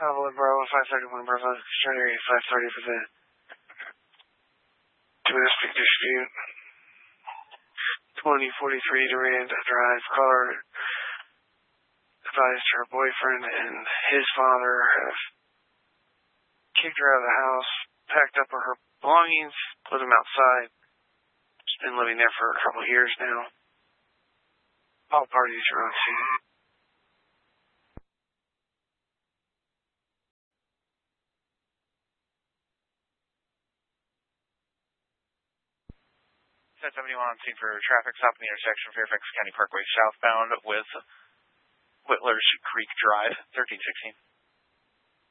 Bravo, Bravo, 531, Bravo, Charter 530 for the domestic dispute. 2043 Durand Drive, caller advised her boyfriend and his father have kicked her out of the house, packed up her belongings, put them outside. She's been living there for a couple of years now. All parties are on scene. Set 71 on scene for traffic stop in the intersection of Fairfax County Parkway southbound with Whittlers Creek Drive, 1316.